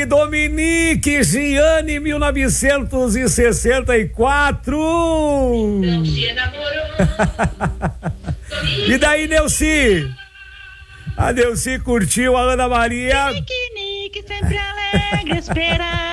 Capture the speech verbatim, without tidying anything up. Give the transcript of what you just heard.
Nelci, Dominique, Giane, mil novecentos e sessenta e quatro. Não se enamorou. E daí, Nelci? A Nelci curtiu a Ana Maria. Piquenique, sempre alegre, esperar.